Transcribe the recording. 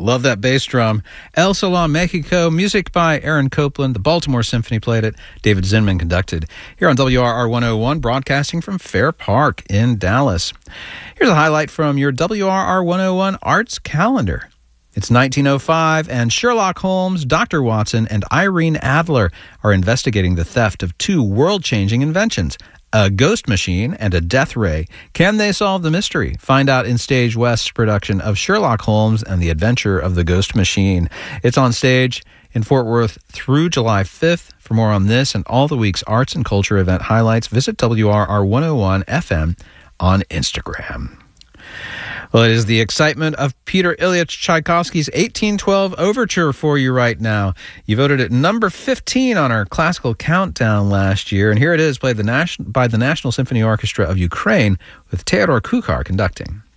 Love that bass drum. El Salon, Mexico, music by Aaron Copland. The Baltimore Symphony played it. David Zinman conducted. Here on WRR 101, broadcasting from Fair Park in Dallas. Here's a highlight from your WRR 101 Arts Calendar. It's 1905, and Sherlock Holmes, Dr. Watson, and Irene Adler are investigating the theft of two world-changing inventions, a ghost machine and a death ray. Can they solve the mystery? Find out in Stage West's production of Sherlock Holmes and the Adventure of the Ghost Machine. It's on stage in Fort Worth through July 5th. For more on this and all the week's arts and culture event highlights, visit WRR 101 FM on Instagram. Well, it is the excitement of Peter Ilyich Tchaikovsky's 1812 Overture for you right now. You voted at number 15 on our classical countdown last year, and here it is, played by the National Symphony Orchestra of Ukraine with Theodor Kuchar conducting.